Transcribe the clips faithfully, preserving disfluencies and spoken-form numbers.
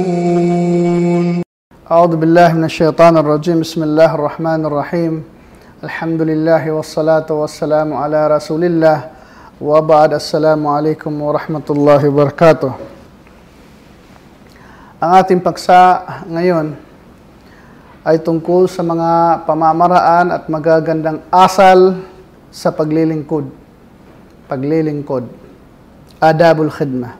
أعوذ بالله من الشيطان الرجيم بسم الله الرحمن الرحيم الحمد لله والصلاة والسلام على رسول الله وبعد السلام عليكم ورحمة الله وبركاته. Ang ating paksa ngayon ay tungkol sa mga pamamaraan at magagandang asal sa paglilingkod. Paglilingkod. Adabul khidmah.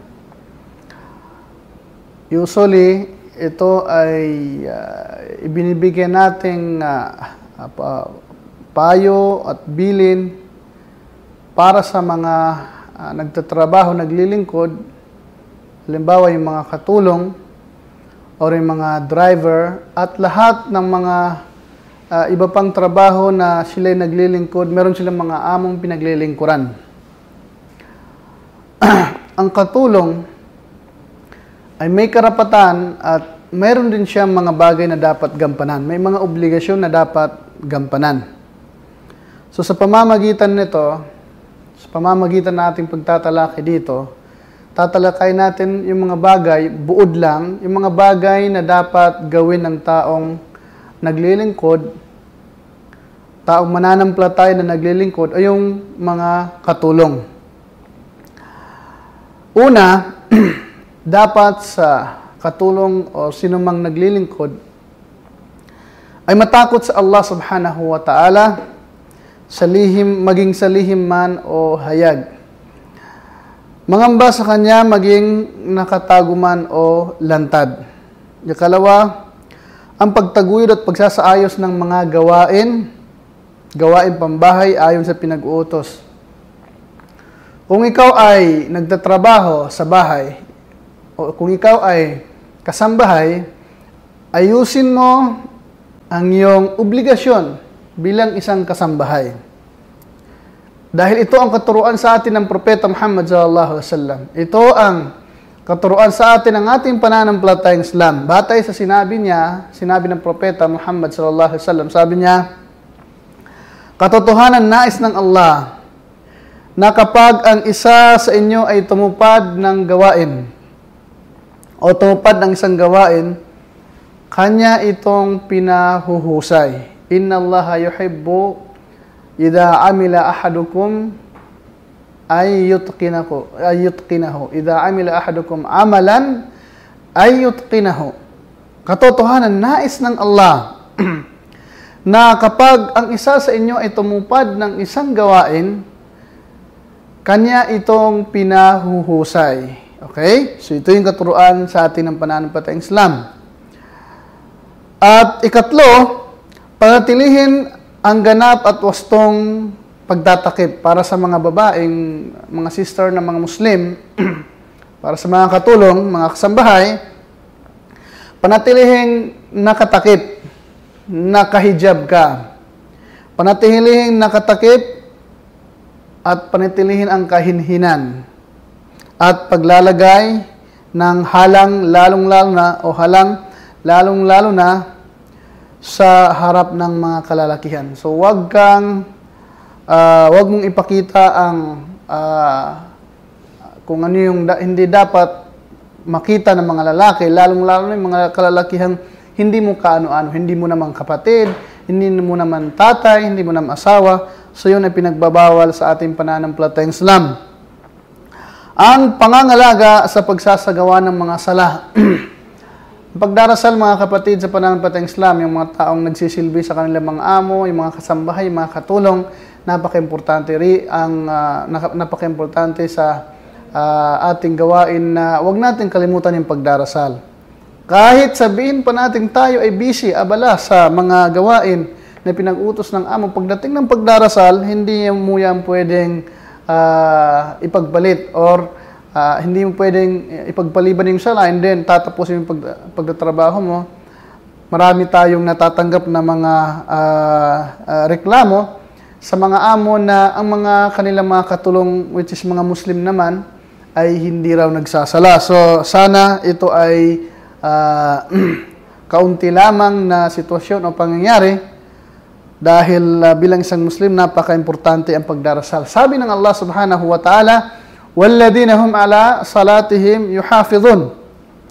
Usually, ito ay uh, ibinibigyan nating uh, uh, payo at bilin para sa mga uh, nagtatrabaho, naglilingkod, halimbawa yung mga katulong o yung mga driver at lahat ng mga uh, iba pang trabaho na sila'y naglilingkod, meron silang mga among pinaglilingkuran. Ang katulong ay may karapatan at mayroon din siyang mga bagay na dapat gampanan. May mga obligasyon na dapat gampanan. So sa pamamagitan nito, sa pamamagitan nating pagtatalakay dito, tatalakay natin yung mga bagay, buod lang, yung mga bagay na dapat gawin ng taong naglilingkod, taong mananampalataya na naglilingkod, ay yung mga katulong. Una, dapat sa katulong o sinumang naglilingkod ay matakot sa Allah subhanahu wa ta'ala, sa lihim, maging sa lihim man o hayag. Mangamba sa Kanya maging nakatago man o lantad. Ikalawa, ang pagtaguyod at pagsasaayos ng mga gawain, gawain pambahay ayon sa pinag-uutos. Kung ikaw ay nagtatrabaho sa bahay, o kung ikaw ay kasambahay, ayusin mo ang iyong obligasyon bilang isang kasambahay. Dahil ito ang katuruan sa atin ng Propeta Muhammad sallallahu alaihi wasallam. Ito ang katuruan sa atin ng ating pananampalatayang Islam. Batay sa sinabi niya, sinabi ng Propeta Muhammad sallallahu alaihi wasallam, sabi niya, katotohanan nais ng Allah na kapag ang isa sa inyo ay tumupad ng gawain o tumupad ng isang gawain, kanya itong pinahuhusay. Inna Allaha yuhibbu idha amila ahadukum ay yutqinahu ay yutqinahu idha amila ahadukum amalan ay yutqinahu. Katotohanan nais ng Allah na kapag ang isa sa inyo ay tumupad ng isang gawain, kanya itong pinahuhusay. Okay? So ito yung katuruan sa atin ng pananampalatayang Islam. At ikatlo, panatilihin ang ganap at wastong pagtatakip para sa mga babaeng, mga sister ng mga Muslim, para sa mga katulong, mga kasambahay, panatilihing nakatakip, nakahijab ka. Panatilihing nakatakip at panatilihin ang kahinhinan at paglalagay ng halang lalong-lalo na o halang lalong-lalo na sa harap ng mga kalalakihan. So wag kang uh, wag mong ipakita ang uh, kung ano yung da- hindi dapat makita ng mga lalaki, lalong-lalo na yung mga kalalakihan hindi mo kaano-ano, hindi mo naman kapatid, hindi mo naman tatay, hindi mo naman asawa. So yun ay pinagbabawal sa ating pananampalatayang Islam. Ang pangangalaga sa pagsasagawa ng mga sala. Pagdarasal, mga kapatid, sa pananampalatayang Islam, yung mga taong nagsisilbi sa kanilang mga amo, yung mga kasambahay, yung mga katulong, napaka-importante rin ang uh, napaka-importante sa uh, ating gawain na huwag natin kalimutan yung pagdarasal. Kahit sabihin pa natin tayo ay busy, abala sa mga gawain na pinag-utos ng amo, pagdating ng pagdarasal, hindi mo yan pwedeng uh, ipagpalit or Uh, hindi mo pwedeng ipagpaliban yung sala and then tatapusin yung pag, pagtatrabaho mo. Marami tayong natatanggap na mga uh, uh, reklamo sa mga amo na ang mga kanilang mga katulong, which is mga Muslim naman, ay hindi raw nagsasala. So sana ito ay uh, kaunti lamang na sitwasyon o pangyayari dahil uh, bilang isang Muslim napaka-importante ang pagdarasal. Sabi ng Allah subhanahu wa ta'ala, وَالَّذِينَ هُمْ عَلَىٰ صَلَاتِهِمْ يُحَافِظُونَ.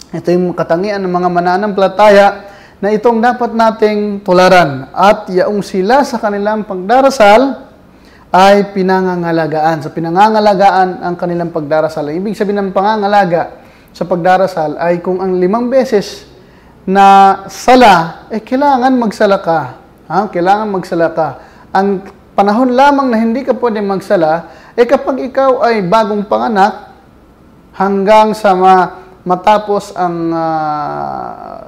Ito yung katangian ng mga mananampalataya na itong dapat nating tularan. At yaong sila sa kanilang pagdarasal ay pinangangalagaan. Sa pinangangalagaan ang kanilang pagdarasal. Ang ibig sabihin ng pangangalaga sa pagdarasal ay kung ang limang beses na sala, eh kailangan magsala ka. Ha? Kailangan magsala ka. Ang panahon lamang na hindi ka pwede magsala, eh kapag ikaw ay bagong panganak, hanggang sa ma- matapos ang uh,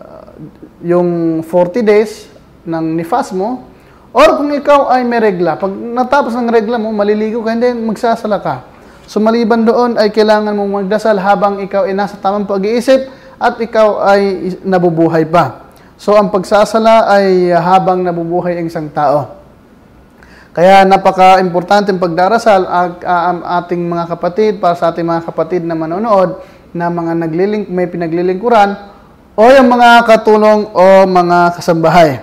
yung forty days ng nifas mo, or kung ikaw ay may regla, pag natapos ng regla mo, maliligo ka, hindi, magsasala ka. So maliban doon ay kailangan mong magdasal habang ikaw ay nasa tamang pag-iisip at ikaw ay nabubuhay pa. So ang pagsasala ay habang nabubuhay ang isang tao. Kaya napaka-importante ang pagdarasal ang uh, ating mga kapatid, para sa ating mga kapatid na manonood, na mga naglilink, may pinaglilingkuran, o yung mga katulong o mga kasambahay.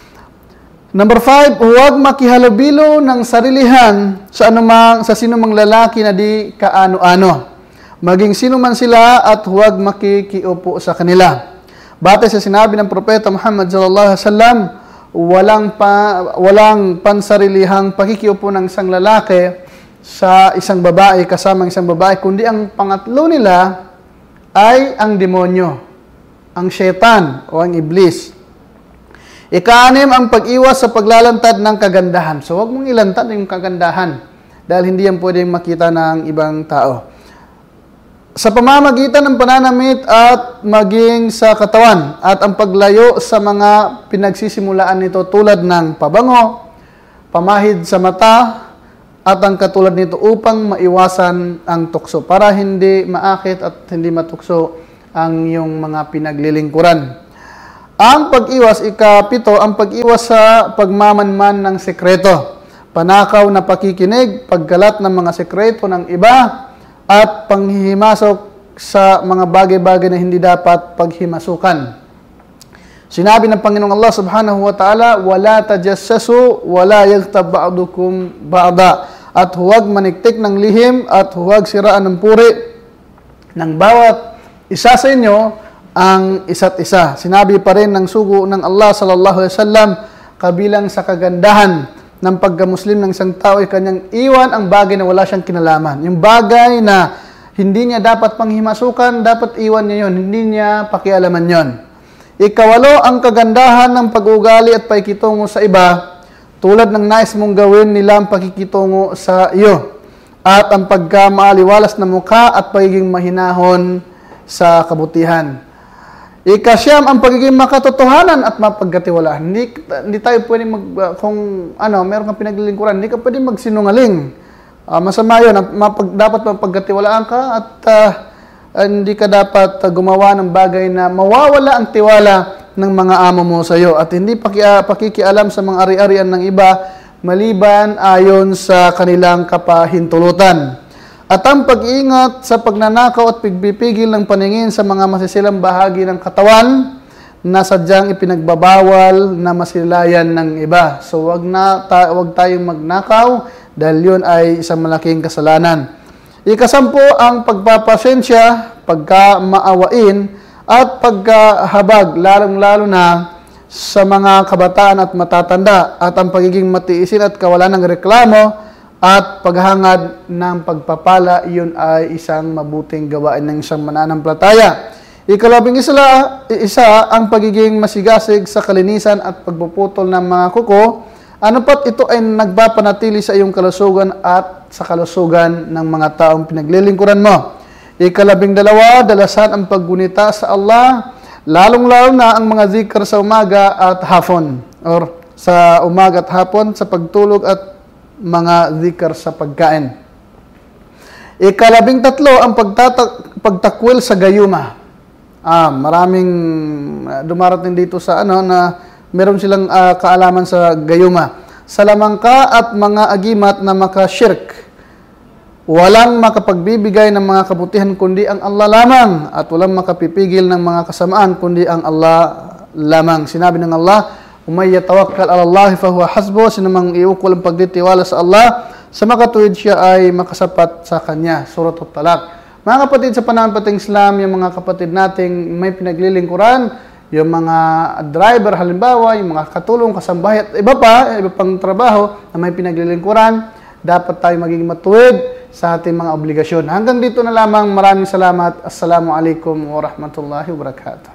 Number five, huwag makihalubilo ng sarilihan sa anumang, sa sinumang lalaki na di kaano-ano. Maging sino man sila at huwag makikiupo sa kanila. Batay sa sinabi ng Propeta Muhammad sallallahu alaihi wasallam, walang pa, walang pansarilihang pakikiupo ng isang lalaki sa isang babae kasama isang babae, kundi ang pangatlo nila ay ang demonyo, ang syaitan o ang iblis. Ika-anim, ang pag-iwas sa paglalantad ng kagandahan. So, huwag mong ilantad yung kagandahan dahil hindi yan pwedeng makita ng ibang tao. Sa pamamagitan ng pananamit at maging sa katawan at ang paglayo sa mga pinagsisimulaan nito tulad ng pabango, pamahid sa mata at ang katulad nito upang maiwasan ang tukso para hindi maakit at hindi matukso ang iyong mga pinaglilingkuran. Ang pag-iwas, ikapito, ang pag-iwas sa pagmamanman ng sekreto, panakaw na pakikinig, pagkalat ng mga sekreto ng iba, at panghihimasok sa mga bagay-bagay na hindi dapat paghimasukan. Sinabi ng Panginoong Allah subhanahu wa ta'ala, wala tajassasu, wala yaghtab ba'dukum ba'da, at huwag maniktik ng lihim, at huwag siraan ng puri ng bawat isa sa inyo ang isa't isa. Sinabi pa rin ng sugo ng Allah sallallahu alaihi wasallam, kabilang sa kagandahan ng pagka-Muslim ng isang tao ay kanyang iwan ang bagay na wala siyang kinalaman. Yung bagay na hindi niya dapat panghimasukan, dapat iwan niya yun, hindi niya pakialaman yon. Ikawalo, ang kagandahan ng pag-ugali at pakikitungo sa iba, tulad ng nais mong gawin nila ang pakikitungo sa iyo, at ang pagka-maaliwalas na mukha at pagiging mahinahon sa kabutihan. Ikasyam, ang pagiging makatotohanan at mapagkatiwalaan. Hindi, hindi tayo pwede mag, uh, kung ano, meron kang pinaglilingkuran, hindi ka pwede magsinungaling. Uh, masama yun. Mapag, dapat mapagkatiwalaan ka at uh, hindi ka dapat uh, gumawa ng bagay na mawawala ang tiwala ng mga amo mo sa iyo. At hindi paki, uh, pakikialam sa mga ari-arian ng iba maliban ayon sa kanilang kapahintulutan. At ang pag-iingat sa pagnanakaw at pagpipigil ng paningin sa mga masisilang bahagi ng katawan na sadyang ipinagbabawal na masilayan ng iba. So wag na ta- wag tayong magnakaw dahil yun ay isang malaking kasalanan. Ikasampu, ang pagpapasensya, pagkamaawain at pagkahabag, lalong-lalo na sa mga kabataan at matatanda, at ang pagiging matiisin at kawalan ng reklamo at paghangad ng pagpapala, iyon ay isang mabuting gawain ng isang mananampalataya. Ikalabing isa, isa ang pagiging masigasig sa kalinisan at pagpuputol ng mga kuko, ano pat ito ay nagpapanatili sa iyong kalusugan at sa kalusugan ng mga taong pinaglilingkuran mo. Ikalabing dalawa, dalasan ang paggunita sa Allah, lalong-lalo na ang mga zikr sa umaga at hapon, or sa umaga at hapon, sa pagtulog at mga zikr sa pagkain. Ikalabing tatlo, ang pagtatak, pagtakwil sa gayuma. Ah, maraming dumarating dito sa ano na meron silang uh, kaalaman sa gayuma. Sa lamangka at mga agimat na makashirk. Walang makapagbibigay ng mga kabutihan kundi ang Allah lamang, at walang makapipigil ng mga kasamaan kundi ang Allah lamang. Sinabi ng Allah, "Umay yatawakkal 'ala Allah fa huwa hasbuh." Sinamang iukol ang pagtitiwala sa Allah, sa makatuwid siya ay makasapat sa kanya. Surah At-Talaq. Mga kapatid sa pananampalatayang Islam, yung mga kapatid nating may pinaglilingkuran, yung mga driver halimbawa, yung mga katulong, kasambahay, at iba pa, iba pang trabaho na may pinaglilingkuran, dapat tayo maging matuwid sa ating mga obligasyon. Hanggang dito na lamang. Maraming salamat. Assalamualaikum warahmatullahi wabarakatuh.